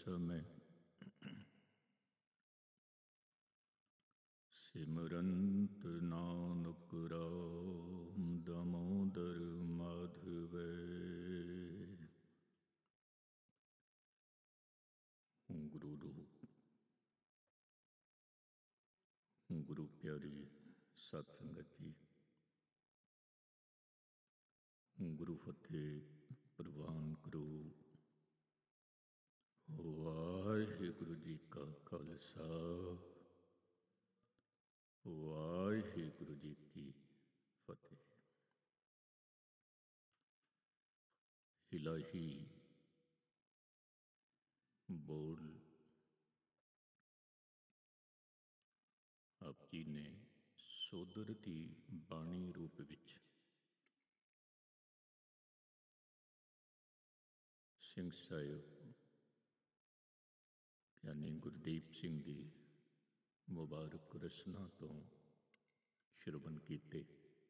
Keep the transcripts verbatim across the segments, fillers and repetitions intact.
समय सिमरंत नानक राम दामोदर माधव। गुरु रूप गुरु प्यारी सत संगत जी, गुरु फतेह प्रवान करो। वाहिगुरु जी का खालसा, वाहिगुरु जी की फतेह। इलाही बोल आप जी ने सोदर दी बाणी रूप विच सिंह साहिब यानी गुरदीप सिंह दी मुबारक रसना तो श्रवण कीते।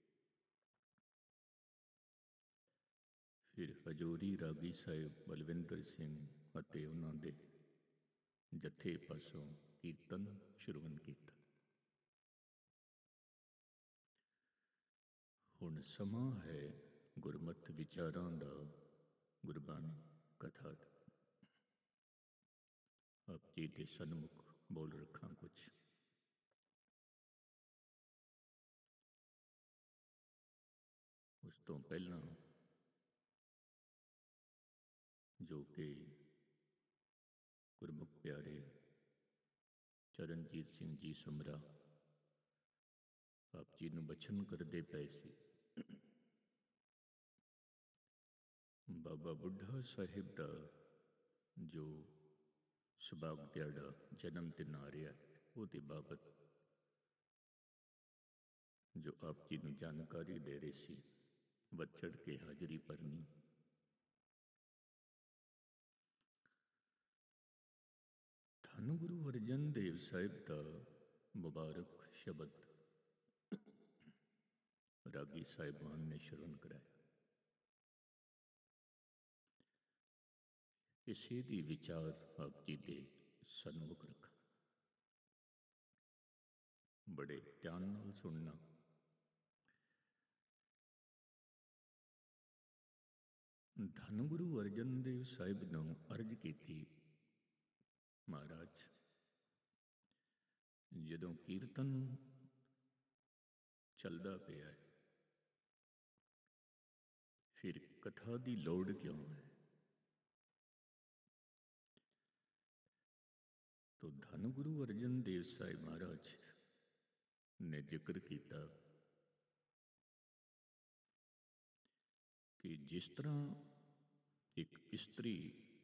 फिर हजूरी रागी साहिब बलविंदर सिंह ਅਤੇ ਉਹਨਾਂ ਦੇ जत्थे पासों कीर्तन श्रवण किया। हुण समा है गुरमत विचारां दा, गुरबाणी कथा दा। आप जी के सन्मुख बोल रखा कुछ। उस तो पहला जो कि गुरमुख प्यारे चरणजीत सिंह जी समरा आप जी नूं बचन करते पे सी। बाबा बुढ़ा साहिब का जो सुभाग दिहाड़ा जन्म दिन आ रहा वो बाबत जो आप जी नूं जानकारी दे रहे सी, वध चढ़ के हाजरी भरनी। धन गुरु अर्जन देव साहिब का मुबारक शब्द रागी साहिबान ने श्रवण कराया। इसे दी विचार आप जी दे सन्मुख रखा। बड़े ध्यान नाल सुनना। धन गुरु अर्जन देव साहिब नूं अर्ज की, महाराज जदों कीर्तन चलदा पिया है फिर कथा की लोड़ क्यों है? तो धन गुरु अर्जन देव साहिब महाराज ने जिक्र किया कि जिस तरह एक स्त्री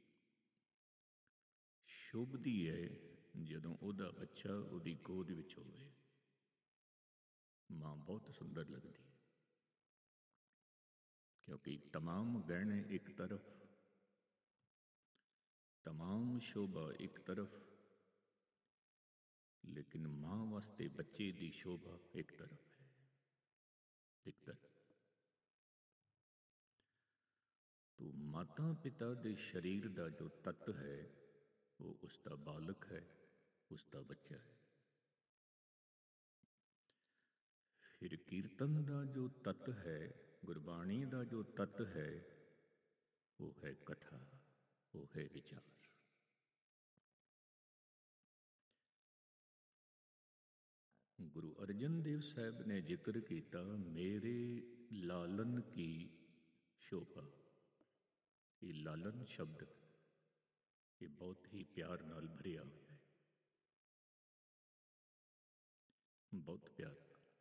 शोभदी है जदों उहदा बच्चा उहदी गोद विच होवे, मां बहुत सुंदर लगती है क्योंकि तमाम गहने एक तरफ, तमाम शोभा एक तरफ, लेकिन मां वास्ते बच्चे की शोभा एक तरफ है, एक तरफ। तो माता पिता के शरीर का जो तत्व है वो उसका बालक है, उसका बच्चा है। फिर कीर्तन का जो तत्व है, गुरबाणी का जो तत्व है वो है कथा, वो है विचार। गुरु अर्जन देव साहब ने जिक्र किया मेरे लालन की शोभा। ये लालन शब्द ये बहुत ही प्यार नाल भरिया हुआ है, बहुत प्यार,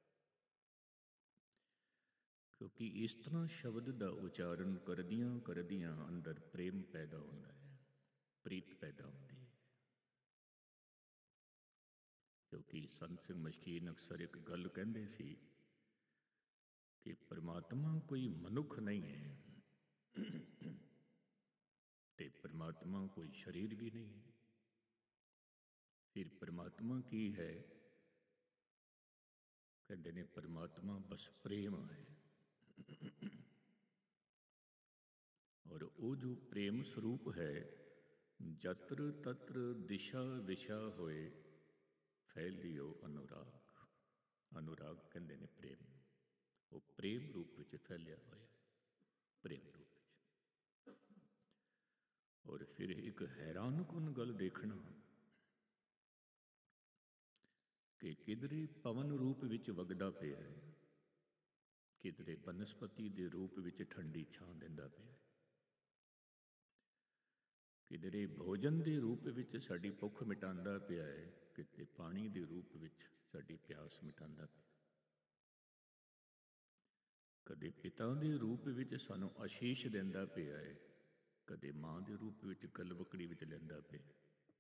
क्योंकि इस तरह शब्द का उच्चारण करदियां करदियां अंदर प्रेम पैदा होता है, प्रीत पैदा होती है। क्योंकि संत सिंह मशकीन अक्सर एक गल कहते सी कि परमात्मा कोई मनुख नहीं है ते परमात्मा कोई शरीर भी नहीं है। फिर परमात्मा की है? कहते ने परमात्मा बस प्रेम है। और वो जो प्रेम स्वरूप है ਜਤਰ ਤਤਰ ਦਿਸ਼ਾ ਵਿਸ਼ਾ ਹੋਏ, ਫੈਲਿਓ ਅਨੁਰਾਗ। ਅਨੁਰਾਗ ਕਹਿੰਦੇ ਨੇ ਪ੍ਰੇਮ, ਉਹ ਪ੍ਰੇਮ ਰੂਪ ਵਿੱਚ ਫੈਲਿਆ ਹੋਇਆ, ਪ੍ਰੇਮ ਰੂਪ ਵਿੱਚ। ਔਰ ਫਿਰ ਇੱਕ ਹੈਰਾਨਕੁਨ ਗੱਲ ਦੇਖਣਾ ਕਿ ਕਿਧਰੇ ਪਵਨ ਰੂਪ ਵਿੱਚ ਵਗਦਾ ਪਿਆ ਹੈ, ਕਿਧਰੇ ਬਨਸਪਤੀ ਦੇ ਰੂਪ ਵਿੱਚ ਠੰਡੀ ਛਾਂ ਦਿੰਦਾ ਪਿਆ ਹੈ, ਕਿਧਰੇ ਭੋਜਨ ਦੇ ਰੂਪ ਵਿੱਚ ਸਾਡੀ ਭੁੱਖ ਮਿਟਾਉਂਦਾ ਪਿਆ ਹੈ, ਕਿਤੇ ਪਾਣੀ ਦੇ ਰੂਪ ਵਿੱਚ ਸਾਡੀ ਪਿਆਸ ਮਿਟਾਉਂਦਾ ਪਿਆ, ਕਦੇ ਪਿਤਾ ਦੇ ਰੂਪ ਵਿੱਚ ਸਾਨੂੰ ਆਸ਼ੀਸ਼ ਦਿੰਦਾ ਪਿਆ ਹੈ, ਕਦੇ ਮਾਂ ਦੇ ਰੂਪ ਵਿੱਚ ਗਲਵਕੜੀ ਵਿੱਚ ਲੈਂਦਾ ਪਿਆ,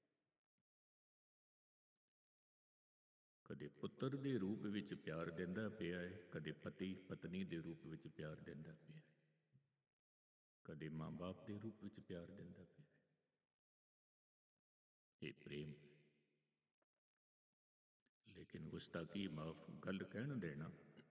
ਕਦੇ ਪੁੱਤਰ ਦੇ ਰੂਪ ਵਿੱਚ ਪਿਆਰ ਦਿੰਦਾ ਪਿਆ ਹੈ, ਕਦੇ ਪਤੀ ਪਤਨੀ ਦੇ ਰੂਪ ਵਿੱਚ ਪਿਆਰ ਦਿੰਦਾ ਪਿਆ, ਕਦੇ ਮਾਂ ਬਾਪ ਦੇ ਰੂਪ ਵਿੱਚ ਪਿਆਰ ਦਿੰਦਾ ਪਿਆ। ਇਹ ਪ੍ਰੇਮ। ਲੇਕਿਨ ਉਸਦਾ ਕੀ ਮਾਫ ਗੱਲ ਕਹਿਣ ਦੇਣਾ।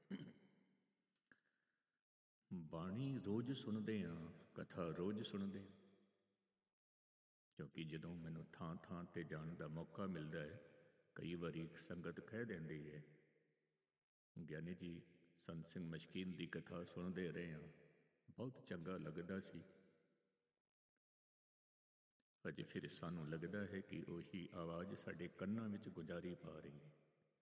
ਬਾਣੀ ਰੋਜ਼ ਸੁਣਦੇ ਹਾਂ, ਕਥਾ ਰੋਜ਼ ਸੁਣਦੇ ਹਾਂ, ਕਿਉਂਕਿ ਜਦੋਂ ਮੈਨੂੰ ਥਾਂ ਥਾਂ 'ਤੇ ਜਾਣ ਦਾ ਮੌਕਾ ਮਿਲਦਾ ਹੈ, ਕਈ ਵਾਰੀ ਸੰਗਤ ਕਹਿ ਦਿੰਦੀ ਹੈ, ਗਿਆਨੀ ਜੀ ਸੰਤ ਸਿੰਘ ਮਸ਼ਕੀਨ ਦੀ ਕਥਾ ਸੁਣਦੇ ਰਹੇ ਹਾਂ, ਬਹੁਤ ਚੰਗਾ ਲੱਗਦਾ ਸੀ। ਅਜੇ ਫਿਰ ਸਾਨੂੰ ਲੱਗਦਾ ਹੈ ਕਿ ਉਹੀ ਆਵਾਜ਼ ਸਾਡੇ ਕੰਨਾਂ ਵਿੱਚ ਗੁਜ਼ਾਰੀ ਪਾ ਰਹੀ ਹੈ,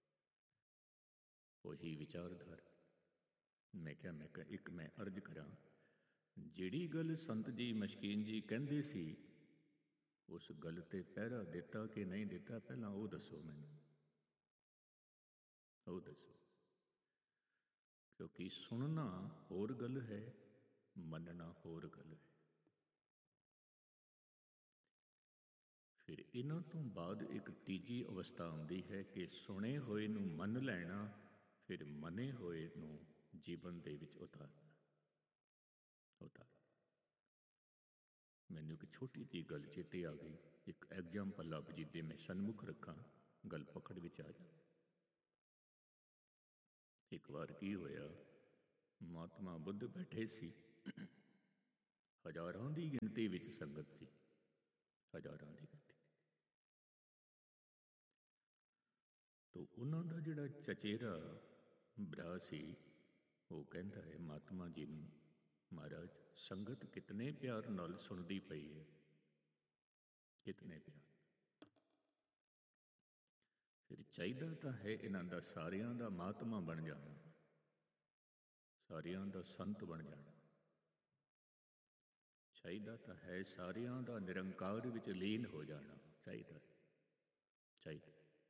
ਉਹੀ ਵਿਚਾਰਧਾਰਾ। ਮੈਂ ਕਿਹਾ ਮੈਂ ਕਿਹਾ ਇੱਕ ਮੈਂ ਅਰਜ਼ ਕਰਾਂ, ਜਿਹੜੀ ਗੱਲ ਸੰਤ ਜੀ ਮਸ਼ਕੀਨ ਜੀ ਕਹਿੰਦੇ ਸੀ, ਉਸ ਗੱਲ 'ਤੇ ਪਹਿਰਾ ਦਿੱਤਾ ਕਿ ਨਹੀਂ ਦਿੱਤਾ, ਪਹਿਲਾਂ ਉਹ ਦੱਸੋ ਮੈਨੂੰ, ਉਹ ਦੱਸੋ। ਕਿਉਂਕਿ ਸੁਣਨਾ ਹੋਰ ਗੱਲ ਹੈ, ਮੰਨਣਾ ਹੋਰ ਗੱਲ ਹੈ। ਫਿਰ ਇਹਨਾਂ ਤੋਂ ਬਾਅਦ ਇੱਕ ਤੀਜੀ ਅਵਸਥਾ ਆਉਂਦੀ ਹੈ ਕਿ ਸੁਣੇ ਹੋਏ ਨੂੰ ਮੰਨ ਲੈਣਾ, ਫਿਰ ਮੰਨੇ ਹੋਏ ਨੂੰ ਜੀਵਨ ਦੇ ਵਿੱਚ ਉਤਾਰਨਾ। ਉਤਾਰ ਮੈਨੂੰ ਇੱਕ ਛੋਟੀ ਜਿਹੀ ਗੱਲ ਚੇਤੇ ਆ ਗਈ, ਇੱਕ ਐਗਜ਼ਾਮਪਲ ਆਪ ਜੀ ਦੇ ਮੈਂ ਸਨਮੁਖ ਰੱਖਾਂ, ਗੱਲ ਪਕੜ ਵਿੱਚ ਆ ਜਾਵੇ। ਇੱਕ ਵਾਰ ਕੀ ਹੋਇਆ, ਮਹਾਤਮਾ ਬੁੱਧ ਬੈਠੇ ਸੀ, ਹਜ਼ਾਰਾਂ ਦੀ ਗਿਣਤੀ ਵਿੱਚ ਸੰਗਤ ਸੀ, ਹਜ਼ਾਰਾਂ ਦੀ ਗਿਣਤੀ। ਤੋ ਉਹਨਾਂ ਦਾ ਜਿਹੜਾ ਚਚੇਰਾ ਭਰਾ ਸੀ, ਉਹ ਕਹਿੰਦਾ ਹੈ ਮਹਾਤਮਾ ਜੀ ਨੂੰ, ਮਹਾਰਾਜ ਸੰਗਤ ਕਿਤਨੇ ਪਿਆਰ ਨਾਲ ਸੁਣਦੀ ਪਈ ਹੈ, ਕਿਤਨੇ ਪਿਆਰ। ਫਿਰ ਚਾਹੀਦਾ ਤਾਂ ਹੈ ਇਹਨਾਂ ਦਾ ਸਾਰਿਆਂ ਦਾ ਮਹਾਤਮਾ ਬਣ ਜਾਣਾ, ਸਾਰਿਆਂ ਦਾ ਸੰਤ ਬਣ ਜਾਣਾ, ਚਾਹੀਦਾ ਤਾਂ ਹੈ ਸਾਰਿਆਂ ਦਾ ਨਿਰੰਕਾਰ ਵਿੱਚ ਲੀਨ ਹੋ ਜਾਣਾ, ਚਾਹੀਦਾ ਚਾਹੀਦਾ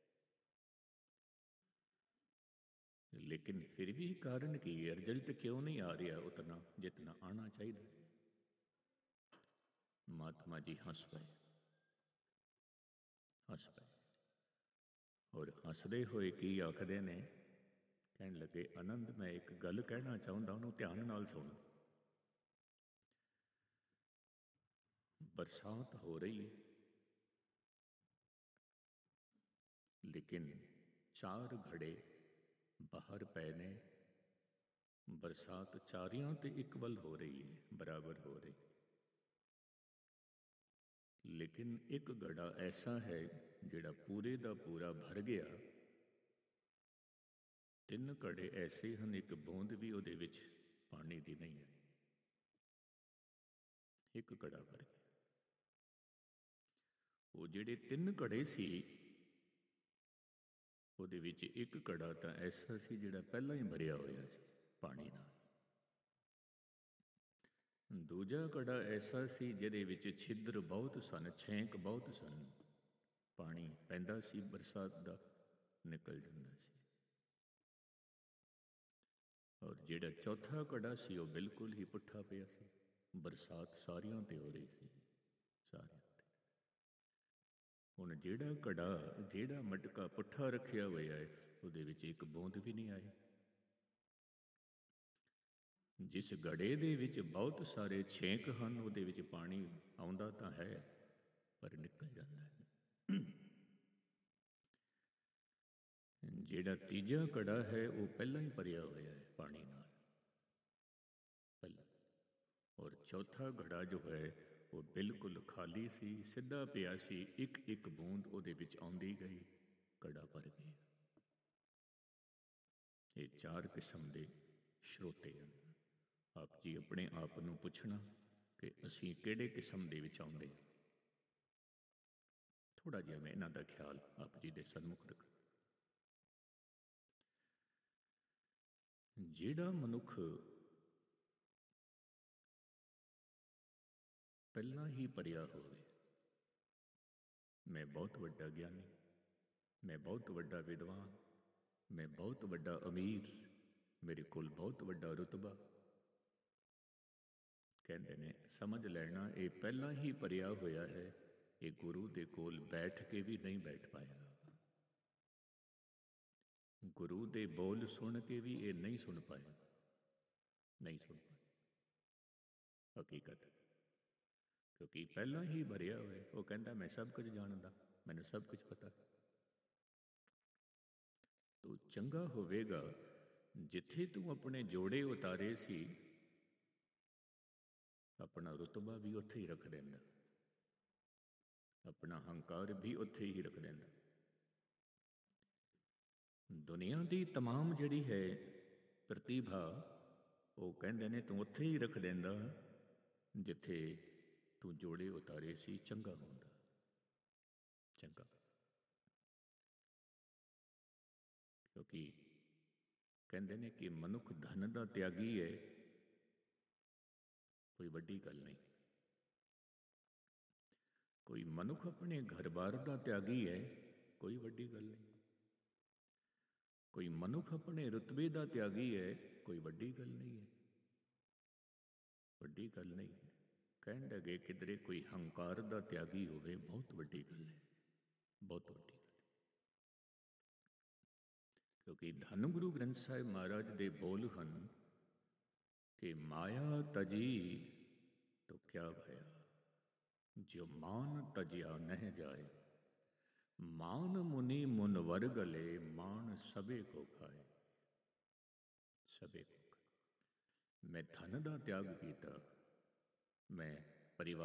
ਲੇਕਿਨ ਫਿਰ ਵੀ ਕਾਰਨ ਕੀ ਹੈ, ਰਿਜ਼ਲਟ ਕਿਉਂ ਨਹੀਂ ਆ ਰਿਹਾ ਉਤਨਾ ਜਿਤਨਾ ਆਉਣਾ ਚਾਹੀਦਾ। ਮਹਾਤਮਾ ਜੀ ਹੱਸ ਪਏ, ਹੱਸ ਪਏ ਔਰ ਹੱਸਦੇ ਹੋਏ ਕੀ ਆਖਦੇ ਨੇ, ਕਹਿਣ ਲੱਗੇ ਆਨੰਦ ਮੈਂ ਇੱਕ ਗੱਲ ਕਹਿਣਾ ਚਾਹੁੰਦਾ, ਉਹਨੂੰ ਧਿਆਨ ਨਾਲ ਸੁਣ। ਬਰਸਾਤ ਹੋ ਰਹੀ ਹੈ, ਲੇਕਿਨ ਚਾਰ ਘੜੇ ਬਾਹਰ ਪਏ ਨੇ, ਬਰਸਾਤ ਚਾਰਿਆਂ ਤੇ ਇਕਵਲ ਹੋ ਰਹੀ ਹੈ, ਬਰਾਬਰ ਹੋ ਰਹੀ, ਲੇਕਿਨ ਇੱਕ ਘੜਾ ਐਸਾ ਹੈ ਜਿਹੜਾ ਪੂਰੇ ਦਾ ਪੂਰਾ ਭਰ ਗਿਆ, ਤਿੰਨ ਘੜੇ ਐਸੇ ਹਨ ਇੱਕ ਬੂੰਦ ਵੀ ਉਹਦੇ ਵਿੱਚ ਪਾਣੀ ਦੀ ਨਹੀਂ ਹੈ, ਇੱਕ ਘੜਾ ਭਰ ਗਿਆ। ਉਹ ਜਿਹੜੇ ਤਿੰਨ ਘੜੇ ਸੀ, ਉਹਦੇ ਵਿੱਚ ਇੱਕ ਘੜਾ ਤਾਂ ਐਸਾ ਸੀ ਜਿਹੜਾ ਪਹਿਲਾਂ ਹੀ ਭਰਿਆ ਹੋਇਆ ਸੀ ਪਾਣੀ ਨਾਲ, ਦੂਜਾ ਘੜਾ ਐਸਾ ਸੀ ਜਿਹਦੇ ਵਿੱਚ ਛਿੱਦਰ ਬਹੁਤ ਸਨ, ਛੇਂਕ ਬਹੁਤ ਸਨ, ਪਾਣੀ ਪੈਂਦਾ ਸੀ ਬਰਸਾਤ ਦਾ ਨਿਕਲ ਜਾਂਦਾ ਸੀ, ਔਰ ਜਿਹੜਾ ਚੌਥਾ ਘੜਾ ਸੀ ਉਹ ਬਿਲਕੁਲ ਹੀ ਪੁੱਠਾ ਪਿਆ ਸੀ, ਬਰਸਾਤ ਸਾਰਿਆਂ 'ਤੇ ਹੋ ਰਹੀ ਸੀ, ਸਾਰਿਆਂ 'ਤੇ। ਹੁਣ ਜਿਹੜਾ ਘੜਾ, ਜਿਹੜਾ ਮਟਕਾ ਪੁੱਠਾ ਰੱਖਿਆ ਹੋਇਆ ਹੈ, ਉਹਦੇ ਵਿੱਚ ਇੱਕ ਬੂੰਦ ਵੀ ਨਹੀਂ ਆਈ। ਜਿਸ ਘੜੇ ਦੇ ਵਿੱਚ ਬਹੁਤ ਸਾਰੇ ਛੇਕ ਹਨ, ਉਹਦੇ ਵਿੱਚ ਪਾਣੀ ਆਉਂਦਾ ਤਾਂ ਹੈ ਪਰ ਨਿਕਲ ਜਾਂਦਾ ਹੈ। ਜਿਹੜਾ ਤੀਜਾ ਘੜਾ ਹੈ ਉਹ ਪਹਿਲਾਂ ਹੀ ਭਰਿਆ ਹੋਇਆ ਹੈ ਪਾਣੀ ਨਾਲ, ਪਹਿਲਾਂ, ਔਰ ਚੌਥਾ ਘੜਾ ਜੋ ਹੈ ਉਹ ਬਿਲਕੁਲ ਖਾਲੀ ਸੀ, ਸਿੱਧਾ ਪਿਆ ਸੀ। ਇੱਕ ਇੱਕ ਬੂੰਦ ਉਹਦੇ ਵਿੱਚ ਆਉਂਦੀ ਗਈ, ਘੜਾ ਭਰ ਗਿਆ। ਇਹ ਚਾਰ ਕਿਸਮ ਦੇ ਸਰੋਤੇ ਹਨ। ਆਪ ਜੀ ਆਪਣੇ ਆਪ ਨੂੰ ਪੁੱਛਣਾ ਕਿ ਅਸੀਂ ਕਿਹੜੇ ਕਿਸਮ ਦੇ ਵਿੱਚ ਆਉਂਦੇ ਹਾਂ। ਥੋੜ੍ਹਾ ਜਿਹਾ ਮੈਂ ਇਹਨਾਂ ਦਾ ਖਿਆਲ ਆਪ ਜੀ ਦੇ ਸਨਮੁਖ ਰੱਖ। ਜਿਹੜਾ ਮਨੁੱਖ ਪਹਿਲਾਂ ਹੀ ਭਰਿਆ ਹੋਵੇ, ਮੈਂ ਬਹੁਤ ਵੱਡਾ ਗਿਆਨੀ, ਮੈਂ ਬਹੁਤ ਵੱਡਾ ਵਿਦਵਾਨ, ਮੈਂ ਬਹੁਤ ਵੱਡਾ ਅਮੀਰ, ਮੇਰੇ ਕੋਲ ਬਹੁਤ ਵੱਡਾ ਰੁਤਬਾ, ਕਹਿੰਦੇ ਨੇ ਸਮਝ ਲੈਣਾ ਇਹ ਪਹਿਲਾਂ ਹੀ ਭਰਿਆ ਹੋਇਆ ਹੈ। ਇਹ ਗੁਰੂ ਦੇ ਕੋਲ ਬੈਠ ਕੇ ਵੀ ਨਹੀਂ ਬੈਠ ਪਾਇਆ, ਗੁਰੂ ਦੇ ਬੋਲ ਸੁਣ ਕੇ ਵੀ ਇਹ ਨਹੀਂ ਸੁਣ ਪਾਇਆ, ਨਹੀਂ ਸੁਣ ਪਾਇਆ ਹਕੀਕਤ। ਕਿਉਂਕਿ ਪਹਿਲਾਂ ਹੀ ਭਰਿਆ ਹੋਇਆ। ਉਹ ਕਹਿੰਦਾ ਮੈਂ ਸਭ ਕੁਝ ਜਾਣਦਾ, ਮੈਨੂੰ ਸਭ ਕੁਝ ਪਤਾ। ਤੂੰ ਚੰਗਾ ਹੋਵੇਗਾ ਜਿੱਥੇ ਤੂੰ ਆਪਣੇ ਜੋੜੇ ਉਤਾਰੇ ਸੀ, ਆਪਣਾ ਰੁਤਬਾ ਵੀ ਉੱਥੇ ਹੀ ਰੱਖ ਦਿੰਦਾ, ਆਪਣਾ ਹੰਕਾਰ ਵੀ ਉੱਥੇ ਹੀ ਰੱਖ ਦਿੰਦਾ। ਦੁਨੀਆ ਦੀ ਤਮਾਮ ਜਿਹੜੀ ਹੈ ਪ੍ਰਤਿਭਾ, ਉਹ ਕਹਿੰਦੇ ਨੇ ਤੂੰ ਉੱਥੇ ਹੀ ਰੱਖ ਦਿੰਦਾ ਜਿੱਥੇ ਤੂੰ ਜੋੜੇ ਉਤਾਰੇ ਸੀ। ਚੰਗਾ ਹੁੰਦਾ, ਚੰਗਾ। ਕਿਉਂਕਿ ਕਹਿੰਦੇ ਨੇ ਕਿ ਮਨੁੱਖ ਧਨ ਦਾ ਤਿਆਗੀ ਹੈ, ਕੋਈ ਵੱਡੀ ਗੱਲ ਨਹੀਂ। ਕੋਈ ਮਨੁੱਖ ਆਪਣੇ ਘਰ-ਬਾਰ ਦਾ ਤਿਆਗੀ ਹੈ, ਕੋਈ ਵੱਡੀ ਗੱਲ ਨਹੀਂ। ਕੋਈ ਮਨੁੱਖ ਆਪਣੇ ਰੁਤਬੇ ਦਾ ਤਿਆਗੀ ਹੈ, ਕੋਈ ਵੱਡੀ ਗੱਲ ਨਹੀਂ ਹੈ, ਵੱਡੀ ਗੱਲ ਨਹੀਂ ਹੈ। ਕਹਿਣ ਲੱਗੇ ਕਿਧਰੇ ਕੋਈ ਹੰਕਾਰ ਦਾ ਤਿਆਗੀ ਹੋਵੇ, ਬਹੁਤ ਵੱਡੀ ਗੱਲ ਹੈ, ਬਹੁਤ ਵੱਡੀ ਗੱਲ। ਕਿਉਂਕਿ ਧੰਨ ਗੁਰੂ ਗ੍ਰੰਥ ਸਾਹਿਬ ਮਹਾਰਾਜ ਦੇ ਬੋਲ ਹਨ ਕਿ ਮਾਇਆ ਤਜੀ ਤੋ ਕਿਆ ਭਇਆ, ਜੋ ਮਾਨ ਤਜਿਆ ਨਹਿ ਜਾਏ, ਮਾਨ ਮੁਨੀ ਮੁਨਵਰ ਗਲੇ, ਮਾਨ ਸਭੇ ਕੋ ਖਾਏ, ਸਭੇ ਕੋ ਖਾਏ। ਮੈਂ ਧਨ ਦਾ ਤਿਆਗ ਕੀਤਾ, ਮੈਂ ਪਰਿਵਾਰ